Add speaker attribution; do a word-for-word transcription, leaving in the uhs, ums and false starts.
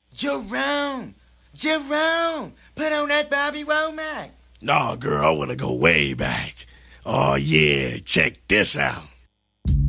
Speaker 1: Jerome! Jerome! Put on that Bobby Womack.
Speaker 2: Nah, girl, I want to go way back. Oh, yeah, check this out.